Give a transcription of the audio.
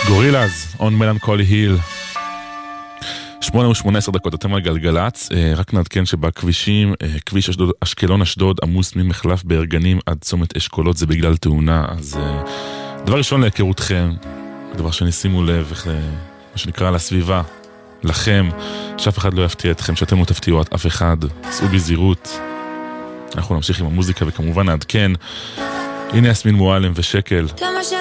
גורילאז, on melancholy hill. 8:18 דקות, אתם על גלגלץ. רק נעדכן שבכבישים, כביש אשקלון-אשדוד עמוס ממחלף בארגנים עד צומת אשכולות, זה בגלל תאונה. אז דבר ראשון להיכרותכם, דבר שני שימו לב, מה שנקרא לסביבה, לכם, שאף אחד לא יפתיע אתכם, שאתם לא תפתיעו אף אחד, צאו בזהירות. אנחנו נמשיך עם המוזיקה וכמובן נעדכן. הנה יסמין מועלם ושקל.